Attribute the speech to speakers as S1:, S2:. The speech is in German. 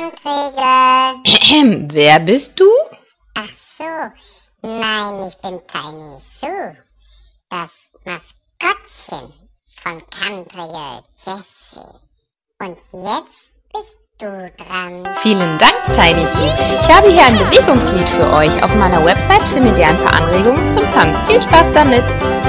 S1: Anträge.
S2: Wer bist du?
S1: Ach so, nein, ich bin Tiny Sue, das Maskottchen von Country Jessie. Und jetzt bist du dran.
S2: Vielen Dank, Tiny Sue. Ich habe hier ein Bewegungslied für euch. Auf meiner Website findet ihr ein paar Anregungen zum Tanz. Viel Spaß damit!